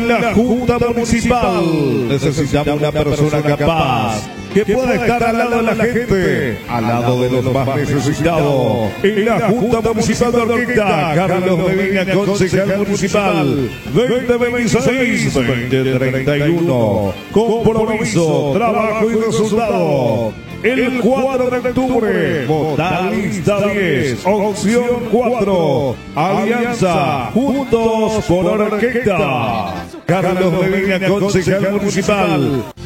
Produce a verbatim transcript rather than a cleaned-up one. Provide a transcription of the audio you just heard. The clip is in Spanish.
en la Junta Municipal. Necesitamos una persona capaz que pueda estar al lado de la gente, al lado de los más necesitados. En la Junta Municipal de Orquesta, Carlos Medina, concejal municipal, veinte veintiséis, veinte treinta y uno. Compromiso, trabajo y resultado. El cuatro de octubre, vota lista diez, opción cuatro, Alianza, Juntos por Orquesta. Carlos Medina, concejal municipal.